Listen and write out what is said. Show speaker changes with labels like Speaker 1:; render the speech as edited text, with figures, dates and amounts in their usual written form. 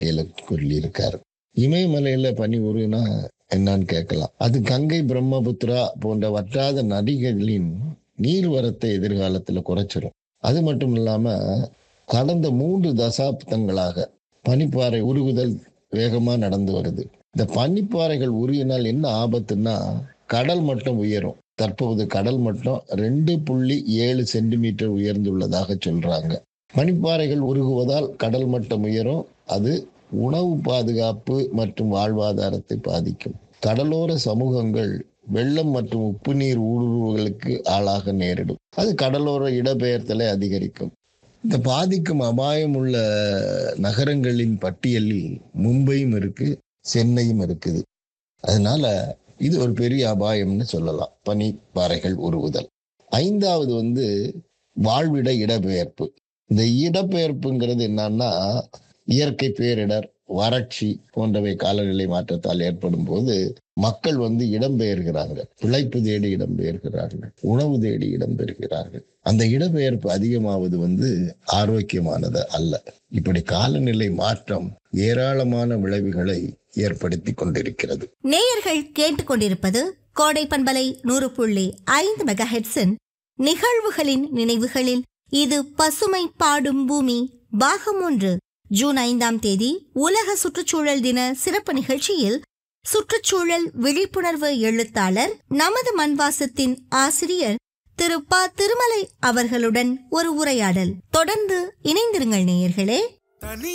Speaker 1: சொல்லி இருக்காரு. இமயமலையில பனி உருகுனா என்னன்னு கேட்கலாம். அது கங்கை, பிரம்மபுத்திரா போன்ற வற்றாத நதிகளின் நீர்வரத்தை எதிர்காலத்துல குறைச்சிரும். அது மட்டும் இல்லாம கடந்த 3 தசாப்தங்களாக பனிப்பாறை உருகுதல் வேகமா நடந்து வருது. இந்த பனிப்பாறைகள் உருகினால் என்ன ஆபத்துன்னா, கடல் மட்டம் உயரும். தற்போது கடல் மட்டம் 2.7 சென்டிமீட்டர் உயர்ந்துள்ளதாக சொல்றாங்க. பனிப்பாறைகள் உருகுவதால் கடல் மட்டம் உயரும். அது உணவு பாதுகாப்பு மற்றும் வாழ்வாதாரத்தை பாதிக்கும். கடலோர சமூகங்கள் வெள்ளம் மற்றும் உப்பு நீர் ஊடுருவல்களுக்கு ஆளாக நேரிடும். அது கடலோர இடம்பெயர்தலை அதிகரிக்கும். இந்த பாதிக்கும் அபாயம் உள்ள நகரங்களின் பட்டியலில் மும்பையும் இருக்கு, சென்னையும் இருக்குது. அதனால இது ஒரு பெரிய அபாயம்னு சொல்லலாம், பனிப்பாறைகள் உருகுதல். 5வது வாழ்விட இடப்பெயர்ப்பு. இந்த இடப்பெயர்ப்புங்கிறது என்னன்னா, இயற்கை பேரிடர், வறட்சி போன்றவை காலநிலை மாற்றத்தால் ஏற்படும் போது மக்கள் இடம்பெயர்கிறாங்க. பிழைப்பு தேடி இடம்பெயர்கிறார்கள், உணவு தேடி இடம்பெயர்கிறார்கள். அந்த இடப்பெயர்ப்பு அதிகமாவது ஆரோக்கியமானது அல்ல. இப்படி காலநிலை மாற்றம் ஏராளமான விளைவுகளை ஏற்படுத்தி கொண்டிருக்கிறது.
Speaker 2: நேயர்கள் கேட்டுக்கொண்டிருப்பது கோடை பண்பலை 100.5 மெகாஹெர்ட்ஸின் நிகழ்வுகளின் நினைவுகளில் இது பசுமை பாடும் பூமி பாகம் 1. ஜூன் 5ஆம் தேதி உலக சுற்றுச்சூழல் தின சிறப்பு நிகழ்ச்சியில் சுற்றுச்சூழல் விழிப்புணர்வு எழுத்தாளர், நமது மண்வாசத்தின் ஆசிரியர் திரு ப. திருமலை அவர்களுடன் ஒரு உரையாடல். தொடர்ந்து இணைந்திருங்கள் நேயர்களே.